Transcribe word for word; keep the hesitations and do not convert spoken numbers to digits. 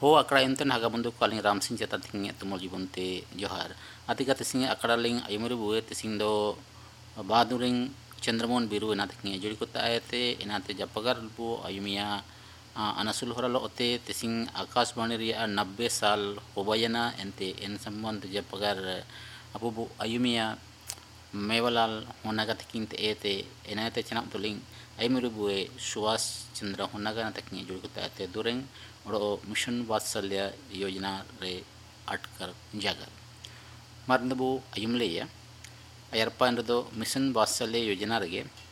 हो akara ente naga mundu kaling ram sing jata tingi tumol jibunte johar atika tesing akara ling ayumuru buwe tesing do baduring Chandramohan बिरु एना तकिए जोड़ी को तायते एनाते जपगर बो ayumia anasul horalo ote tesing Akashvani रिया नब्बे साल होबयना एंते N संबंध जपगर apu bu ayumia मेवलाल होनागा तकिंते एते एनाते Chanap तुलिंग ayumuru buwe सुवास चंद्र होनागा तकिए जोड़ी को तायते दुरेंग और मिशन वात्सल्य योजना रे अटकर जागर मरनबु ayumleया ayarpan do मिशन वात्सल्य योजना रगे